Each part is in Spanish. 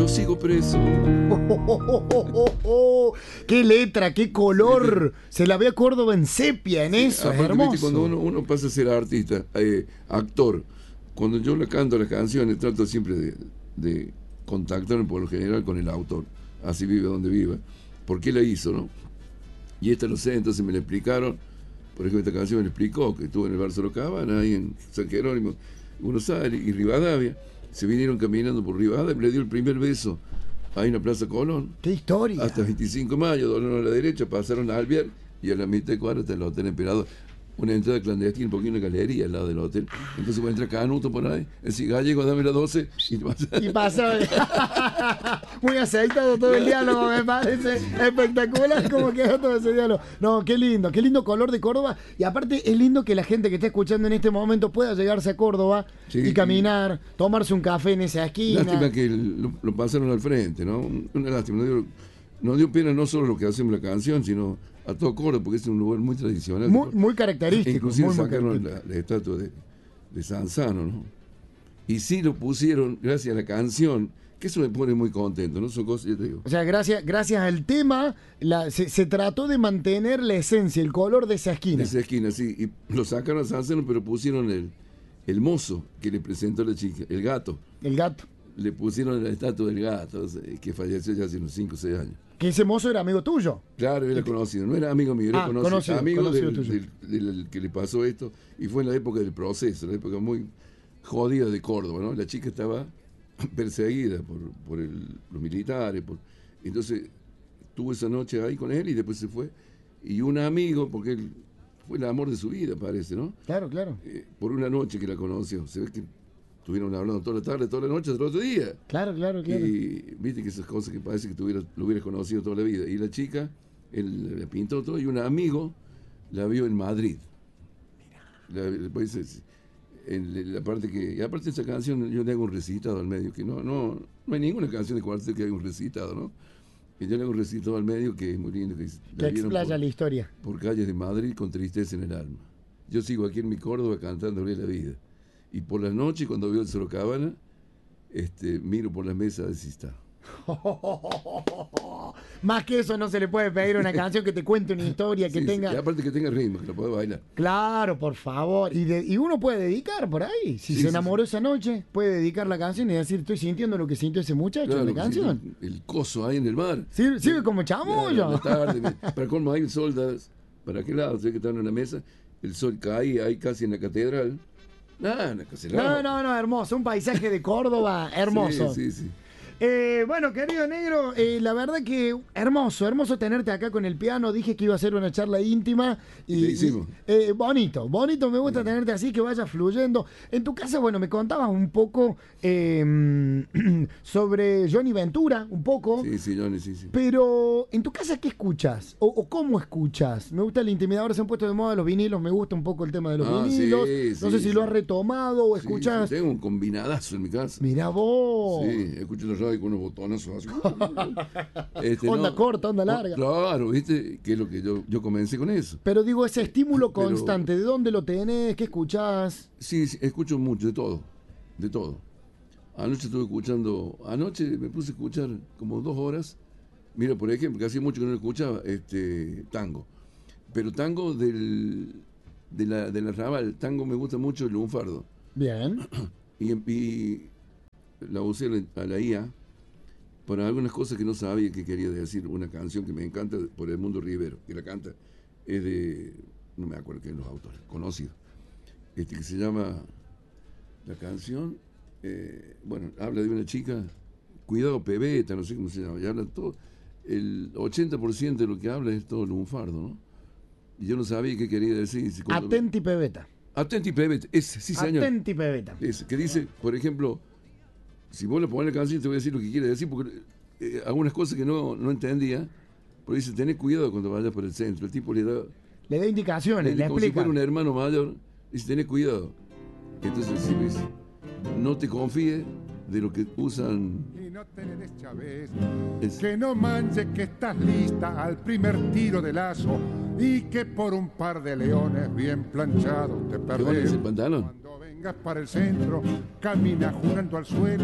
sigo preso. ¡Qué letra, qué color! Se la ve a Córdoba en sepia en eso, es Aparte, hermoso. ¿viste? Cuando uno pasa a ser artista, actor, cuando yo le canto las canciones, trato siempre de contactarme por lo general con el autor, así vive donde viva, por qué la hizo, ¿no? Y esta lo sé, entonces me la explicaron. Por ejemplo, esta canción me la explicó, que estuvo en el Bar Sorocabana, ahí en San Jerónimo, Buenos Aires y Rivadavia. Se vinieron caminando por Rivadavia, le dio el primer beso ahí en la Plaza Colón. ¡Qué historia! Hasta 25 de mayo, doblaron a la derecha, pasaron a Alvear y a la mitad de cuadra está el Hotel Emperador. Una entrada clandestina, porque hay una galería al lado del hotel. Entonces entra Canuto por ahí, decir, Gallego, dame las 12 y pasa. Muy aceitado todo el diálogo, me parece espectacular como quedó todo ese diálogo. No, qué lindo color de Córdoba. Y aparte es lindo que la gente que está escuchando en este momento pueda llegarse a Córdoba y caminar, tomarse un café en esa esquina. Lástima que lo pasaron al frente, ¿no? Una lástima. No dio pena no solo lo que hacemos la canción, sino a todo Córdoba, porque es un lugar muy tradicional. Muy característico. Inclusive sacaron la estatua de Sanzano, ¿no? Y sí lo pusieron gracias a la canción, que eso me pone muy contento, ¿no? Son cosas, yo te digo. O sea, gracias al tema, se trató de mantener la esencia, el color de esa esquina. De esa esquina, sí. Y lo sacaron a Sanzano, pero pusieron el mozo que le presentó a la chica, el gato. El gato. Le pusieron la estatua del gato, que falleció ya hace unos 5 o 6 años. Que ese mozo era amigo tuyo. Claro, era conocido, no era amigo mío, era conocido, amigo del que le pasó esto, y fue en la época del proceso, la época muy jodida de Córdoba, ¿no? La chica estaba perseguida por los militares, entonces tuvo esa noche ahí con él y después se fue, y un amigo, porque él fue el amor de su vida, parece, ¿no? Claro. Por una noche que la conoció, se ve que estuvieron hablando toda la tarde, toda la noche, hasta el otro día. Claro. Y viste que esas cosas que parece que lo hubieras conocido toda la vida. Y la chica, él le pintó todo y un amigo la vio en Madrid. En la parte que... Y aparte de esa canción, yo le hago un recitado al medio, que no hay ninguna canción de cuarteto que haga un recitado, ¿no? Y yo le hago un recitado al medio que es muy lindo. Que explaya la historia. Por calles de Madrid con tristeza en el alma. Yo sigo aquí en mi Córdoba cantándole la vida. Y por las noches, cuando veo el Sorocabana, miro por las mesas a ver si está. Más que eso no se le puede pedir a una canción que te cuente una historia, que tenga... Y aparte que tenga ritmo, que lo pueda bailar. Claro, por favor. Y uno puede dedicar por ahí. Si se enamoró esa noche, puede dedicar la canción y decir, estoy sintiendo lo que sintió ese muchacho en la canción. El coso ahí en el mar. Sirve como chamullo. Para colmo, hay el sol, ¿para qué lado? Sé que están en una mesa, el sol cae ahí casi en la catedral. No, hermoso. Un paisaje de Córdoba hermoso. Sí. Bueno, querido negro, la verdad que hermoso tenerte acá con el piano. Dije que iba a ser una charla íntima y hicimos. Bonito, me gusta tenerte así, que vaya fluyendo. En tu casa, bueno, me contabas un poco sobre Johnny Ventura, un poco. Sí, Johnny, sí. Pero, ¿en tu casa qué escuchas? ¿O cómo escuchas? Me gusta la intimidad, ahora se han puesto de moda los vinilos, me gusta un poco el tema de los vinilos. No sé si lo has retomado o escuchás. Sí, tengo un combinadazo en mi casa. Mirá vos. Sí, escucho los radios con unos botonazos así. Onda corta, onda larga. Claro, ¿viste? Que es lo que yo comencé con eso. Pero digo, ese estímulo constante, ¿de dónde lo tenés? ¿Qué escuchás? Sí, escucho mucho, de todo. Anoche me puse a escuchar como 2 horas. Mira, por ejemplo, que hacía mucho que no lo escuchaba, tango. Pero tango del arrabal, tango me gusta mucho el lunfardo. Bien. Y la usé a la IA para algunas cosas que no sabía que quería decir. Una canción que me encanta por Edmundo Rivero, que la canta, es de, no me acuerdo quién es los autores, conocido, que se llama, la canción, habla de una chica, cuidado pebeta, no sé cómo se llama, y habla todo, el 80% de lo que habla es todo lunfardo, ¿no? Y yo no sabía qué quería decir. Atenti pebeta. Atenti pebeta, sí señor. Atenti pebeta. Que dice, por ejemplo, si vos le pones la canción te voy a decir lo que quiere decir, porque algunas cosas que no entendía, pero dice, tenés cuidado cuando vayas por el centro. El tipo le da indicaciones, le como explica. Si fuera un hermano mayor, dice, tenés cuidado. Entonces dice, no te confíes de lo que usan. Y no te le des chavez, que no manches que estás lista al primer tiro de lazo y que por un par de leones bien planchados te perdés. ¿El pantalón? Vengas para el centro, camina jurando al suelo,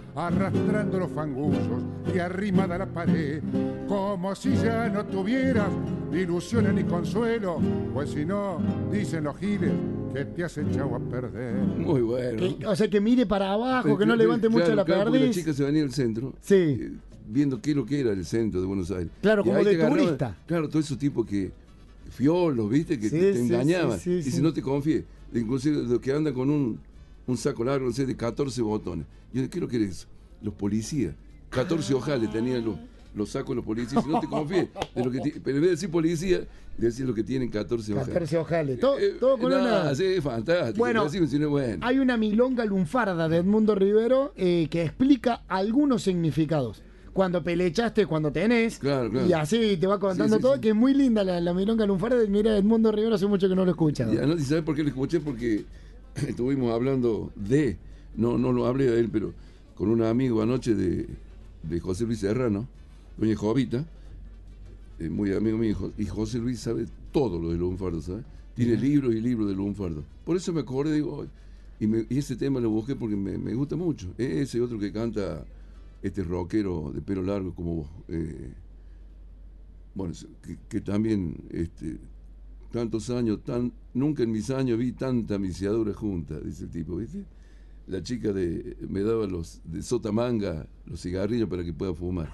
arrastrando los fangullos y arrimada a la pared, como si ya no tuvieras ilusiones ni consuelo, pues si no, dicen los giles que te has echado a perder. Muy bueno. O sea, que mire para abajo, que no levante mucho la perdiz. La chica se venía al centro, sí, viendo qué es lo que era el centro de Buenos Aires. Claro, como de turista. Claro, todos esos tipos que fiolos, ¿viste? Que te engañaban. Y si no te confíes, inclusive los que andan con un saco largo, no sé, de 14 botones. Yo, ¿qué es lo que es eso? Los policías. 14 ojales tenían los sacos de los policías. Si no te confíes, pero en vez de decir policía, decir lo que tienen 14 ojales. 14 ojales. Todo con una... Sí, es fantástico. Bueno, hay una milonga lunfarda de Edmundo Rivero que explica algunos significados. Cuando pelechaste, cuando tenés. Claro. Y así te va contando todo, que es muy linda la milonga lunfarda. Mira, Edmundo Rivero hace mucho que no lo escucha. ¿Y sabes por qué lo escuché? Porque estuvimos hablando no lo hablé a él, pero con un amigo anoche de José Luis Serrano, doña Jovita, muy amigo mío, y José Luis sabe todo lo de lunfardo, ¿sabes? Tiene libros y libros de lunfardo. Por eso me acordé, digo, y ese tema lo busqué porque me gusta mucho. Ese otro que canta este rockero de pelo largo como vos, bueno, que también tantos años, nunca en mis años vi tanta misiadura junta, dice el tipo, ¿viste? La chica me daba de sotamanga los cigarrillos para que pueda fumar.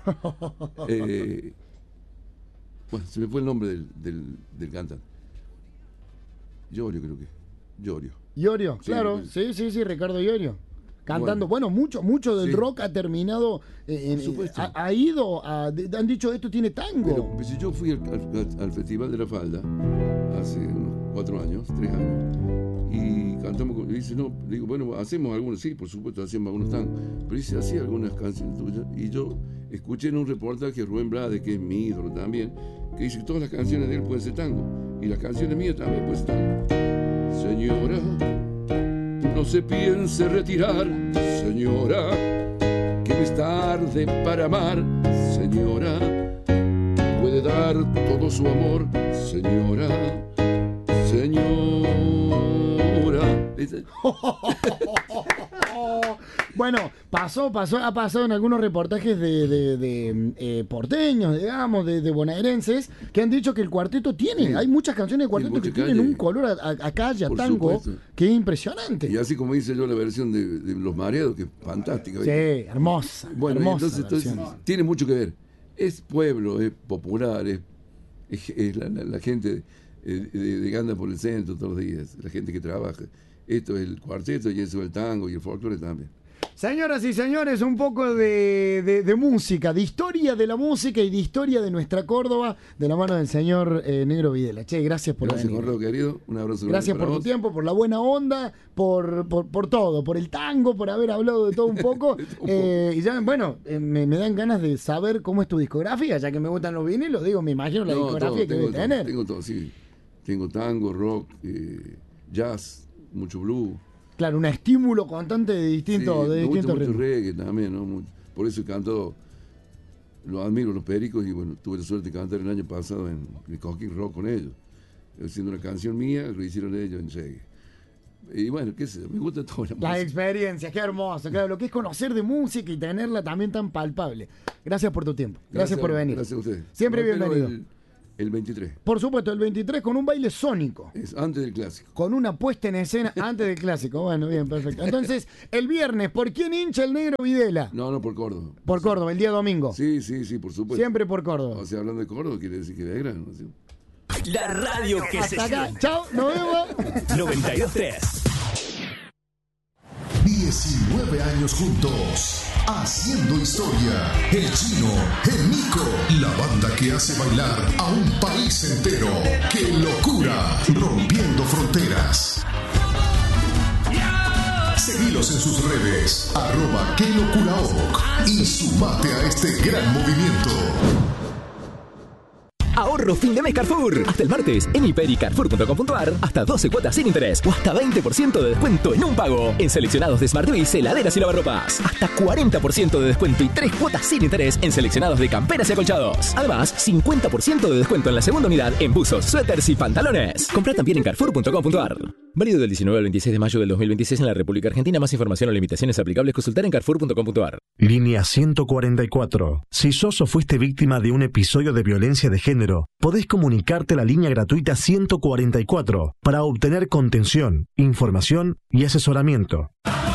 Bueno, se me fue el nombre del cantante. Llorio, creo que. Llorio, sí, claro, sí, Ricardo Llorio. Cantando, bueno, mucho del rock ha terminado, ha ido, han dicho esto tiene tango. Pero pues, yo fui al Festival de la Falda hace unos 4 años, 3 años, y cantamos, y dice, no, digo, bueno, hacemos algunos, sí, por supuesto, hacemos algunos tangos, pero dice, hacía algunas canciones tuyas, y yo escuché en un reportaje a Rubén Blades, que es mi ídolo también, que dice que todas las canciones de él pueden ser tango, y las canciones mías también pueden ser tango. Señora, no se piense retirar, señora, que no es tarde para amar, señora, puede dar todo su amor, señora. Bueno, ha pasado en algunos reportajes de porteños, digamos, de bonaerenses, que han dicho que el cuarteto tiene, hay muchas canciones de cuarteto que tienen un color a calle, a tango, que es impresionante. Y así como hice yo la versión de Los Mareados, que es fantástica. Sí, hermosa. Bueno, hermosa entonces tiene mucho que ver. Es pueblo, es popular, es la gente de anda por el centro todos los días, la gente que trabaja. Esto es el cuarteto y eso es el tango y el folclore también. Señoras y señores, un poco de música, de historia de la música y de historia de nuestra Córdoba, de la mano del señor Negro Videla. Che, gracias por venir. Gracias, Corrado, querido. Un abrazo. Gracias por tu tiempo, por la buena onda, por todo, por el tango, por haber hablado de todo un poco. Y ya, bueno, me dan ganas de saber cómo es tu discografía, ya que me gustan los vinilos, digo, me imagino la discografía que debe tener. Tengo todo, sí. Tengo tango, rock, jazz, mucho blues. Claro, un estímulo constante de distintos ritmos. Mucho reggae también, ¿no? Por eso he cantado, lo admiro, los Pericos, y bueno, tuve la suerte de cantar el año pasado en el Coquín Rock con ellos. Haciendo una canción mía, lo hicieron ellos en reggae. Y bueno, qué sé, me gusta toda la música. La experiencia, qué hermoso, claro, lo que es conocer de música y tenerla también tan palpable. Gracias por tu tiempo, gracias por venir. Gracias a ustedes. Siempre bienvenido. El 23. Por supuesto, el 23 con un baile sónico. Es antes del clásico. Con una puesta en escena antes del clásico. Bueno, bien, perfecto. Entonces, el viernes, ¿por quién hincha el Negro Videla? No, por Córdoba. Por Córdoba, el día domingo. Sí, por supuesto. Siempre por Córdoba. O sea, hablando de Córdoba, quiere decir que de Belgrano, ¿sí? La radio que hasta se acá. Chao, nos vemos. 92.3. 19 años juntos, haciendo historia. El Chino, el Nico, la banda que hace bailar a un país entero. ¡Qué locura! Rompiendo fronteras. Seguilos en sus redes, @quelocuraoc, y sumate a este gran movimiento. Ahorro fin de mes Carrefour. Hasta el martes en hiper.y carrefour.com.ar hasta 12 cuotas sin interés o hasta 20% de descuento en un pago. En seleccionados de Smart Biz, heladeras y lavarropas. Hasta 40% de descuento y 3 cuotas sin interés en seleccionados de camperas y acolchados. Además, 50% de descuento en la segunda unidad en buzos, suéteres y pantalones. Comprá también en carrefour.com.ar. Válido del 19 al 26 de mayo del 2026 en la República Argentina. Más información o limitaciones aplicables consultar en carrefour.com.ar. Línea 144. Si sos o fuiste víctima de un episodio de violencia de género, podés comunicarte a la línea gratuita 144 para obtener contención, información y asesoramiento.